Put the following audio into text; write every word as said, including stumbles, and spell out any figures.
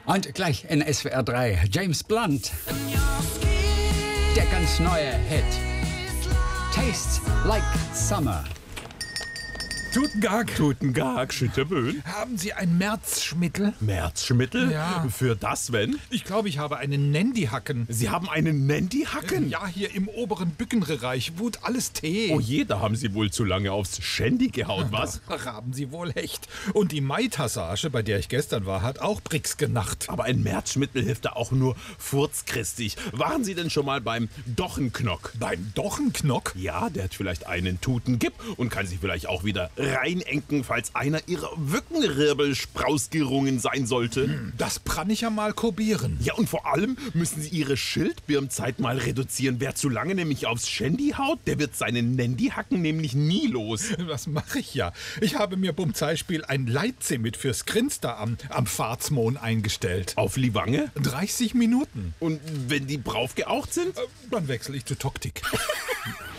Und gleich in S W R drei James Blunt. Der ganz neue Hit. Tastes like Summer. Tutengag. Tutengag, Schütteböen. Haben Sie ein Märzschmittel? Märzschmittel? Ja. Für das, wenn? Ich glaube, ich habe einen Nandyhacken. Sie haben einen Nandyhacken? Ja, hier im oberen Bückenbereich. Wut alles Tee. Oh je, da haben Sie wohl zu lange aufs Shandy gehauen, was? Ach, haben Sie wohl recht. Und die Mai-Tassage, bei der ich gestern war, hat auch Brix genacht. Aber ein Märzschmittel hilft da auch nur furzkristig. Waren Sie denn schon mal beim Dochenknock? Beim Dochenknock? Ja, der hat vielleicht einen Tutengipp und kann sich vielleicht auch wieder reinenken, falls einer Ihrer Wückenrirbel sprausgerungen sein sollte. Das kann ich ja mal kobieren. Ja, und vor allem müssen Sie Ihre Schildbirnzeit mal reduzieren. Wer zu lange nämlich aufs Shandy haut, der wird seinen Nandyhacken nämlich nie los. Das mache ich ja. Ich habe mir beim Beispiel ein Leitzimit fürs Grinster am, am Fahrtsmon eingestellt. Auf Liwange? dreißig Minuten. Und wenn die brauf geaucht sind? Dann wechsle ich zu Toktik.